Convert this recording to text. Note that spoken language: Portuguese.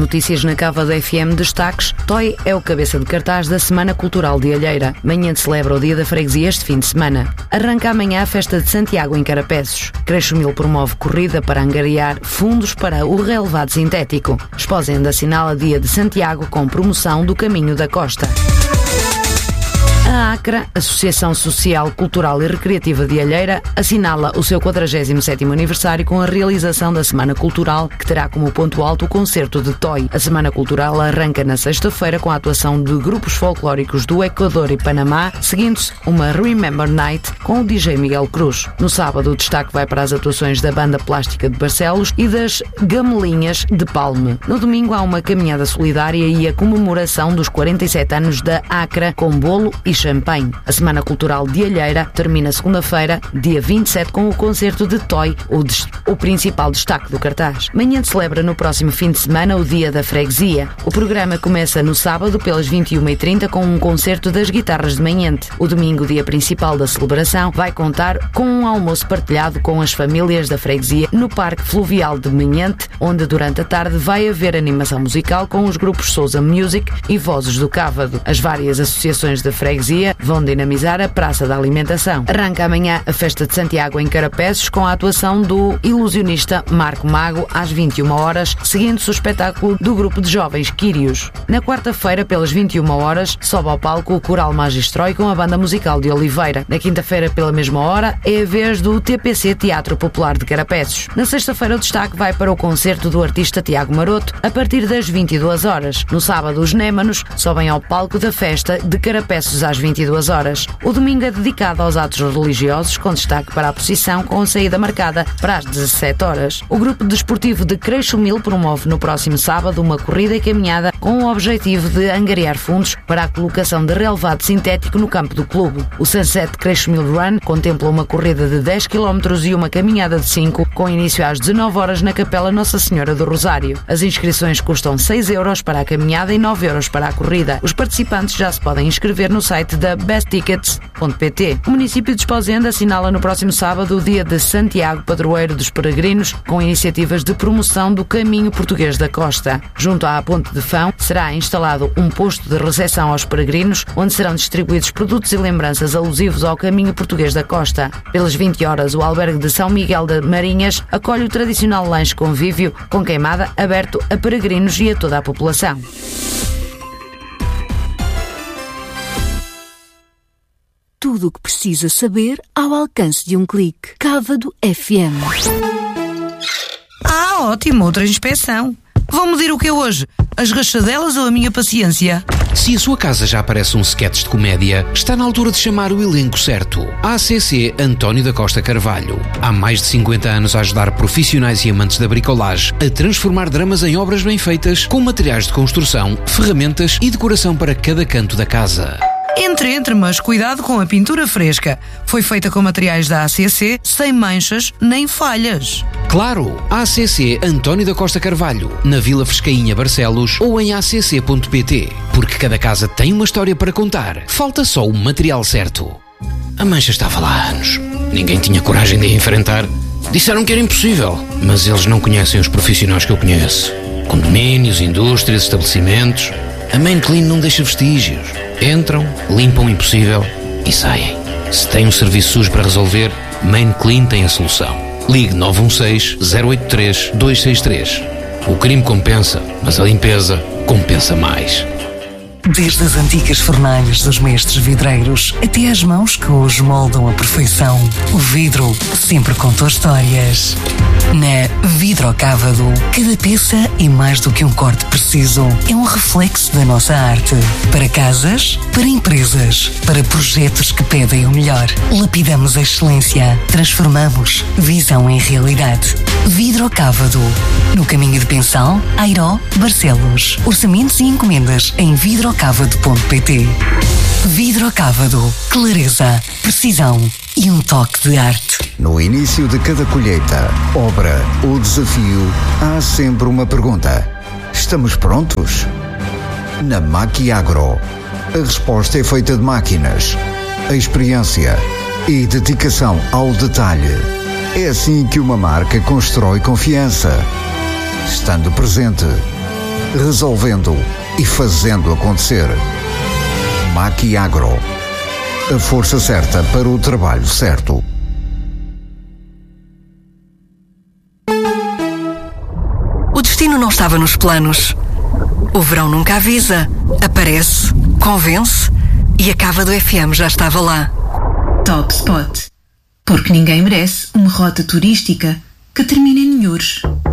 notícias na Cava da FM, destaques: Toy é o cabeça de cartaz da Semana Cultural de Alheira. Manhã celebra o Dia da Freguesia este fim de semana. Arranca amanhã a Festa de Santiago em Carapeços. Creixo-Mil promove corrida para angariar fundos para o relevado sintético. Esposende assinala Dia de Santiago com promoção do Caminho da Costa. A ACRA, Associação Social, Cultural e Recreativa de Alheira, assinala o seu 47º aniversário com a realização da Semana Cultural, que terá como ponto alto o concerto de Toy. A Semana Cultural arranca na sexta-feira com a atuação de grupos folclóricos do Equador e Panamá, seguindo-se uma Remember Night com o DJ Miguel Cruz. No sábado, o destaque vai para as atuações da Banda Plástica de Barcelos e das Gamelinhas de Palme. No domingo, há uma caminhada solidária e a comemoração dos 47 anos da ACRA com bolo e champanhe. A Semana Cultural de Alheira termina segunda-feira, dia 27, com o concerto de Toy, o principal destaque do cartaz. Manhã celebra no próximo fim de semana o Dia da Freguesia. O programa começa no sábado pelas 21h30 com um concerto das guitarras de Manhente. O domingo, dia principal da celebração, vai contar com um almoço partilhado com as famílias da freguesia no Parque Fluvial de Manhente, onde durante a tarde vai haver animação musical com os grupos Sousa Music e Vozes do Cávado. As várias associações da freguesia vão dinamizar a Praça da Alimentação. Arranca amanhã a Festa de Santiago em Carapeços com a atuação do ilusionista Marco Mago às 21h, seguindo-se o espetáculo do grupo de jovens Quírios. Na quarta-feira, pelas 21h, sobe ao palco o Coral Magistrói com a Banda Musical de Oliveira. Na quinta-feira, pela mesma hora, é a vez do TPC Teatro Popular de Carapeços. Na sexta-feira, o destaque vai para o concerto do artista Tiago Maroto a partir das 22h. No sábado, os Némanos sobem ao palco da festa de Carapeços às 22h. O domingo é dedicado aos atos religiosos, com destaque para a procissão, com a saída marcada para as 17h. O grupo desportivo de Creixo-Mil promove no próximo sábado uma corrida e caminhada com o objetivo de angariar fundos para a colocação de relevado sintético no campo do clube. O Sunset Creixo-Mil Run contempla uma corrida de 10 km e uma caminhada de 5, com início às 19h na Capela Nossa Senhora do Rosário. As inscrições custam 6€ para a caminhada e 9€ para a corrida. Os participantes já se podem inscrever no site da besttickets.pt. O município de Esposende assinala no próximo sábado o Dia de Santiago, padroeiro dos peregrinos, com iniciativas de promoção do Caminho Português da Costa. Junto à Ponte de Fão será instalado um posto de recepção aos peregrinos, onde serão distribuídos produtos e lembranças alusivos ao Caminho Português da Costa. Pelas 20h, o albergue de São Miguel de Marinhas acolhe o tradicional lanche convívio com queimada aberto a peregrinos e a toda a população. Tudo o que precisa saber ao alcance de um clique. Cávado FM. Ótimo, outra inspeção. Vão medir o que é hoje? As rachadelas ou a minha paciência? Se a sua casa já parece um sketch de comédia, está na altura de chamar o elenco certo. ACC António da Costa Carvalho. Há mais de 50 anos a ajudar profissionais e amantes da bricolagem a transformar dramas em obras bem feitas, com materiais de construção, ferramentas e decoração para cada canto da casa. Entre, mas cuidado com a pintura fresca. Foi feita com materiais da ACC, sem manchas nem falhas. Claro, ACC António da Costa Carvalho, na Vila Frescainha, Barcelos, ou em acc.pt. Porque cada casa tem uma história para contar. Falta só o material certo. A mancha estava lá há anos. Ninguém tinha coragem de a enfrentar. Disseram que era impossível, mas eles não conhecem os profissionais que eu conheço. Condomínios, indústrias, estabelecimentos. A Main Clean não deixa vestígios. Entram, limpam o impossível e saem. Se tem um serviço sujo para resolver, Main Clean tem a solução. Ligue 916-083-263. O crime compensa, mas a limpeza compensa mais. Desde as antigas fornalhas dos mestres vidreiros até às mãos que hoje moldam a perfeição, o vidro sempre contou histórias. Na Vidrocávado, cada peça é mais do que um corte preciso. É um reflexo da nossa arte. Para casas, para empresas, para projetos que pedem o melhor. Lapidamos a excelência. Transformamos visão em realidade. Vidrocávado. No caminho de Pensão, Airó, Barcelos. Orçamentos e encomendas em vidrocávado.pt. Vidrocávado. Clareza, precisão e um toque de arte. No início de cada colheita, obra ou desafio, há sempre uma pergunta. Estamos prontos? Na Maquiagro, a resposta é feita de máquinas, a experiência e dedicação ao detalhe. É assim que uma marca constrói confiança. Estando presente, resolvendo e fazendo acontecer. Maquiagro, a força certa para o trabalho certo. O destino não estava nos planos. O verão nunca avisa, aparece, convence e a Cávado FM já estava lá. Top Spot. Porque ninguém merece uma rota turística que termine em Nhures.